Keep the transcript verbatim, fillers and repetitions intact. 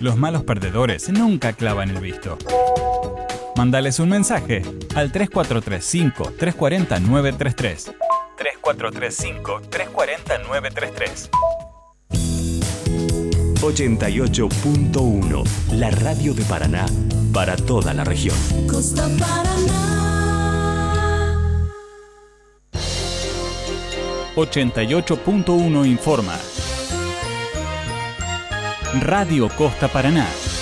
Los malos perdedores nunca clavan el visto. Mándales un mensaje al tres cuatro tres cinco, tres cuatro cero, nueve tres tres. tres cuatro tres cinco, tres cuatro cero, nueve tres tres. ochenta y ocho punto uno, la radio de Paraná para toda la región. Costa Paraná. ochenta y ocho punto uno informa. Radio Costa Paraná.